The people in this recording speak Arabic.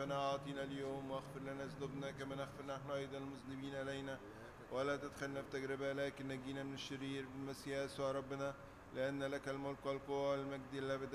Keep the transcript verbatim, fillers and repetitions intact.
كفافنا أعطينا اليوم، واغفر لنا ذنوبنا كما نغفر نحن أيضا المذنبين إلينا، ولا تدخلنا في تجربة لكن نجينا من الشرير بالمسيح يسوع ربنا، لأن لك الملك والقوة والمجد الأبد